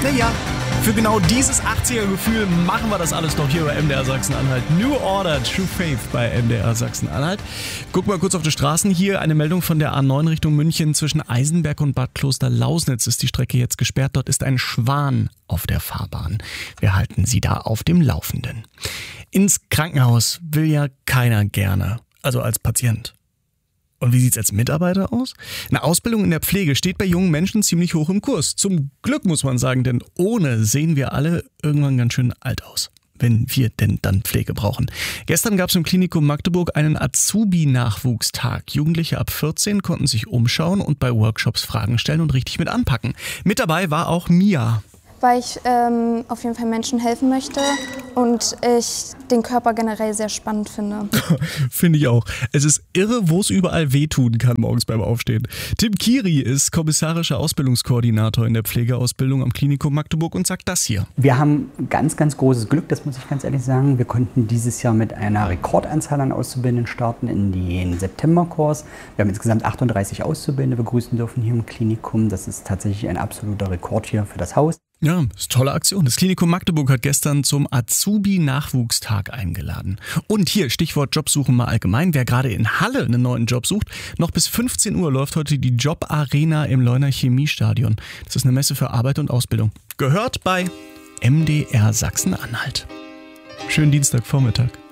Ja, für genau dieses 80er-Gefühl machen wir das alles doch hier bei MDR Sachsen-Anhalt. New Order, True Faith bei MDR Sachsen-Anhalt. Guck mal kurz auf die Straßen hier. Eine Meldung von der A9 Richtung München. Zwischen Eisenberg und Bad Kloster-Lausnitz ist die Strecke jetzt gesperrt. Dort ist ein Schwan auf der Fahrbahn. Wir halten Sie da auf dem Laufenden. Ins Krankenhaus will ja keiner gerne, also als Patient. Und wie sieht's als Mitarbeiter aus? Eine Ausbildung in der Pflege steht bei jungen Menschen ziemlich hoch im Kurs. Zum Glück muss man sagen, denn ohne sehen wir alle irgendwann ganz schön alt aus, wenn wir denn dann Pflege brauchen. Gestern gab es im Klinikum Magdeburg einen Azubi-Nachwuchstag. Jugendliche ab 14 konnten sich umschauen und bei Workshops Fragen stellen und richtig mit anpacken. Mit dabei war auch Mia. Weil ich auf jeden Fall Menschen helfen möchte und ich den Körper generell sehr spannend finde. Finde ich auch. Es ist irre, wo es überall wehtun kann morgens beim Aufstehen. Tim Kiri ist kommissarischer Ausbildungskoordinator in der Pflegeausbildung am Klinikum Magdeburg und sagt das hier. Wir haben ganz, ganz großes Glück, das muss ich ganz ehrlich sagen. Wir konnten dieses Jahr mit einer Rekordanzahl an Auszubildenden starten in den Septemberkurs. Wir haben insgesamt 38 Auszubildende begrüßen dürfen hier im Klinikum. Das ist tatsächlich ein absoluter Rekord hier für das Haus. Ja, das ist eine tolle Aktion. Das Klinikum Magdeburg hat gestern zum Azubi-Nachwuchstag eingeladen. Und hier, Stichwort Jobsuchen mal allgemein. Wer gerade in Halle einen neuen Job sucht, noch bis 15 Uhr läuft heute die Job-Arena im Leuner Chemiestadion. Das ist eine Messe für Arbeit und Ausbildung. Gehört bei MDR Sachsen-Anhalt. Schönen Dienstagvormittag.